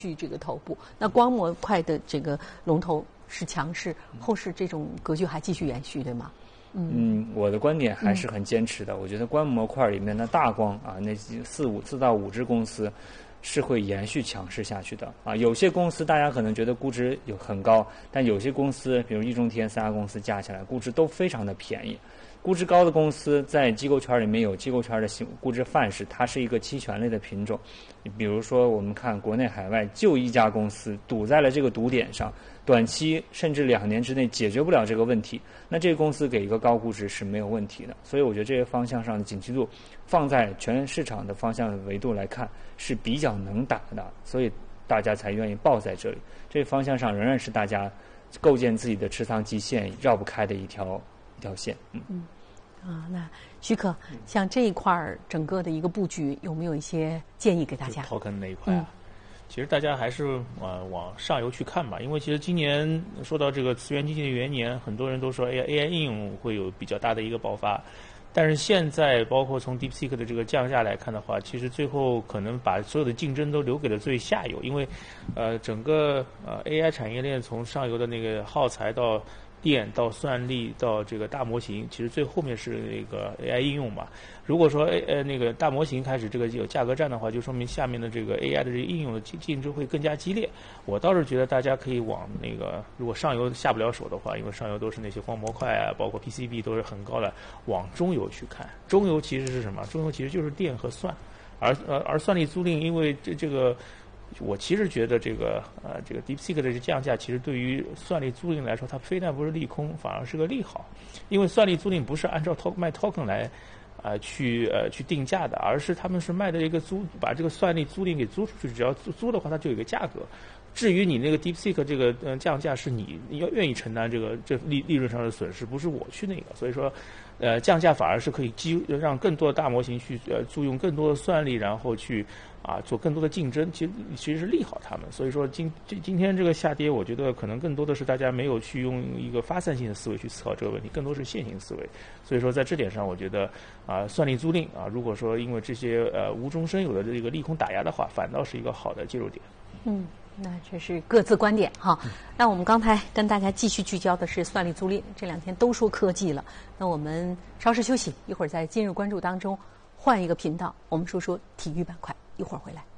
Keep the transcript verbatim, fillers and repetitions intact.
续这个头部。那光模块的这个龙头是强势，后市这种格局还继续延续，对吗？ 嗯, 嗯，我的观点还是很坚持的。嗯、我觉得光模块里面的大光啊，那四五四到五只公司是会延续强势下去的啊。有些公司大家可能觉得估值有很高，但有些公司，比如易中天三家公司加起来估值都非常的便宜。估值高的公司在机构圈里面有机构圈的估值范式，它是一个期权类的品种。比如说我们看国内海外就一家公司堵在了这个堵点上，短期甚至两年之内解决不了这个问题，那这个公司给一个高估值是没有问题的。所以我觉得这个方向上的景气度放在全市场的方向的维度来看是比较能打的，所以大家才愿意抱在这里。这个方向上仍然是大家构建自己的持仓基线绕不开的一条一条线。嗯嗯啊，那徐可，像这一块儿整个的一个布局，有没有一些建议给大家 ？token 那一块啊，嗯、其实大家还是呃往上游去看吧，因为其实今年说到这个次元经济的元年，很多人都说 A I A I 应用会有比较大的一个爆发，但是现在包括从 DeepSeek 的这个降价来看的话，其实最后可能把所有的竞争都留给了最下游，因为呃整个呃 A I 产业链从上游的那个耗材到电到算力到这个大模型，其实最后面是那个 A I 应用嘛。如果说呃那个大模型开始这个有价格战的话，就说明下面的这个 A I 的这个应用的竞争会更加激烈。我倒是觉得大家可以往那个，如果上游下不了手的话，因为上游都是那些光模块啊，包括 P C B 都是很高的，往中游去看。中游其实是什么？中游其实就是电和算，而呃而算力租赁，因为这这个。我其实觉得这个呃这个 DeepSeek 的这降价，其实对于算力租赁来说，它非但不是利空，反而是个利好，因为算力租赁不是按照 token 卖 token 来啊、呃、去呃去定价的，而是他们是卖的一个租，把这个算力租赁给租出去，只要租租的话，它就有一个价格。至于你那个 DeepSeek 这个呃降价，是你要愿意承担这个这利利润上的损失，不是我去那个，所以说。呃，降价反而是可以激让更多的大模型去呃租用更多的算力，然后去啊做更多的竞争，其实其实是利好他们。所以说今这今天这个下跌，我觉得可能更多的是大家没有去用一个发散性的思维去思考这个问题，更多是线性思维。所以说在这点上，我觉得啊算力租赁啊，如果说因为这些呃无中生有的这个利空打压的话，反倒是一个好的介入点。 嗯。那这是各自观点哈。那我们刚才跟大家继续聚焦的是算力租赁，这两天都说科技了。那我们稍事休息，一会儿在今日关注当中换一个频道，我们说说体育板块，一会儿回来。